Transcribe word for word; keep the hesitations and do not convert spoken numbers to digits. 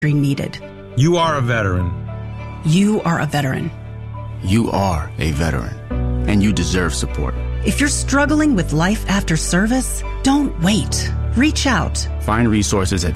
needed. You are a veteran. You are a veteran. You are a veteran, and you deserve support. If you're struggling with life after service, don't wait. Reach out. Find resources at